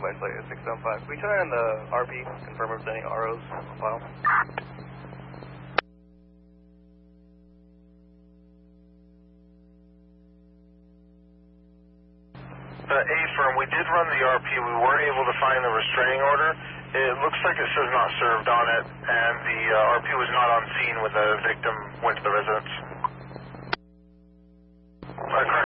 by site at 675. Can we try on the RP, confirm if there's any ROs on file? A firm, we did run the RP. We weren't able to find the restraining order. It looks like it says not served on it, and the RP was not on scene when the victim went to the residence.